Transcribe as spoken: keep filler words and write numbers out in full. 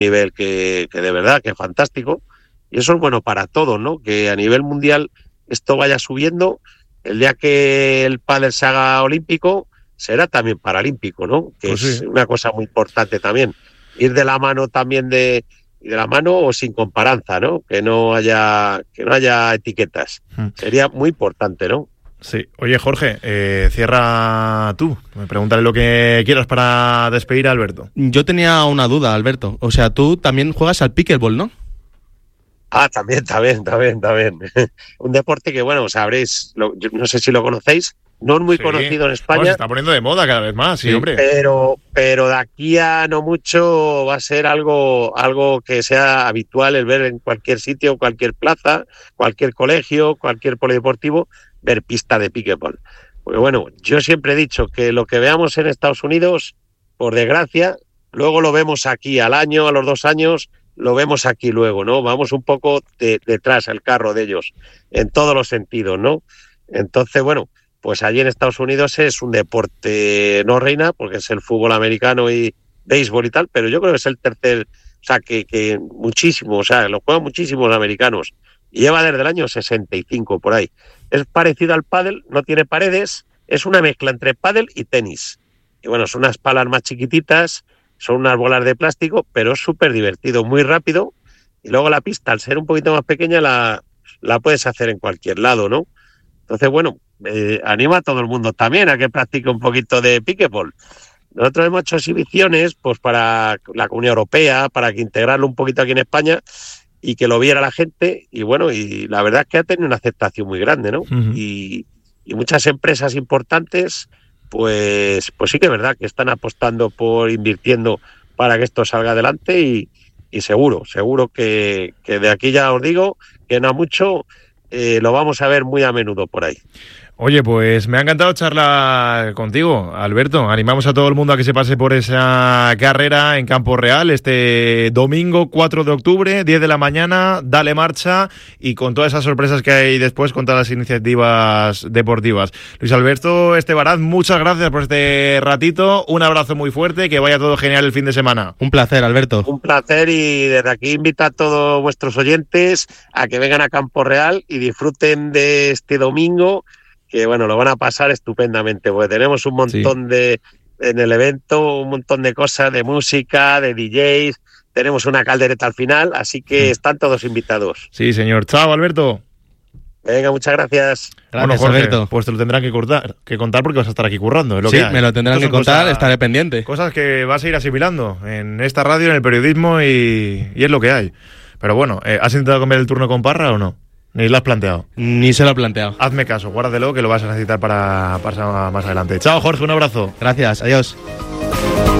nivel que, que de verdad que es fantástico, y eso es bueno para todos, ¿no? Que a nivel mundial esto vaya subiendo. El día que el pádel se haga olímpico será también paralímpico, ¿no? Que Pues es sí. una cosa muy importante también. Ir de la mano también de, de la mano o sin comparanza, ¿no? Que no haya, que no haya etiquetas. Hmm. Sería muy importante, ¿no? Sí. Oye, Jorge, eh, cierra tú. Pregúntale lo que quieras para despedir a Alberto. Yo tenía una duda, Alberto. O sea, tú también juegas al pickleball, ¿no? Ah, también, también, también, también. Un deporte que, bueno, sabréis, lo, yo no sé si lo conocéis, no es muy Sí. conocido en España. Bueno, se está poniendo de moda cada vez más, sí, Sí. hombre. Pero, pero de aquí a no mucho va a ser algo, algo que sea habitual el ver en cualquier sitio, cualquier plaza, cualquier colegio, cualquier polideportivo, ver pista de pickleball. Porque bueno, yo siempre he dicho que lo que veamos en Estados Unidos, por desgracia, luego lo vemos aquí al año, a los dos años, lo vemos aquí luego, ¿no? Vamos un poco de, detrás al carro de ellos, en todos los sentidos, ¿no? Entonces, bueno, pues allí en Estados Unidos es un deporte no reina, porque es el fútbol americano y béisbol y tal, pero yo creo que es el tercer, o sea, que, que muchísimo, o sea, lo juegan muchísimos los americanos, y lleva desde el año sesenta y cinco por ahí. Es parecido al pádel, no tiene paredes, es una mezcla entre pádel y tenis. Y bueno, son unas palas más chiquititas, son unas bolas de plástico, pero es súper divertido, muy rápido, y luego la pista, al ser un poquito más pequeña, la, la puedes hacer en cualquier lado, ¿no? Entonces, bueno, eh, anima a todo el mundo también a que practique un poquito de pickleball. Nosotros hemos hecho exhibiciones pues para la Comunidad Europea, para que integrarlo un poquito aquí en España y que lo viera la gente, y bueno, y la verdad es que ha tenido una aceptación muy grande, ¿no? Uh-huh. Y, y muchas empresas importantes, pues, pues sí que es verdad que están apostando por invirtiendo para que esto salga adelante, y, y seguro, seguro que, que de aquí ya os digo que no mucho eh, lo vamos a ver muy a menudo por ahí. Oye, pues me ha encantado charlar contigo, Alberto. Animamos a todo el mundo a que se pase por esa carrera en Campo Real este domingo cuatro de octubre, diez de la mañana, dale marcha, y con todas esas sorpresas que hay después con todas las iniciativas deportivas. Luis Alberto Estebaraz, muchas gracias por este ratito, un abrazo muy fuerte, que vaya todo genial el fin de semana. Un placer, Alberto. Un placer, y desde aquí invito a todos vuestros oyentes a que vengan a Campo Real y disfruten de este domingo, que bueno, lo van a pasar estupendamente, porque tenemos un montón sí. de, en el evento, un montón de cosas, de música, de D Js, tenemos una caldereta al final, así que sí. están todos invitados. Sí, señor. Chao, Alberto. Venga, muchas gracias. Gracias, bueno, Jorge, Alberto. Pues te lo tendrán que, cortar, que contar porque vas a estar aquí currando. Es lo sí, que hay. Me lo tendrán que contar, cosas, estaré pendiente. Cosas que vas a ir asimilando en esta radio, en el periodismo, y, y es lo que hay. Pero bueno, eh, ¿has intentado cambiar el turno con Parra o no? Ni lo has planteado. Ni se lo he planteado. Hazme caso, guárdatelo, que lo vas a necesitar para, para más adelante. Chao, Jorge, un abrazo. Gracias, adiós.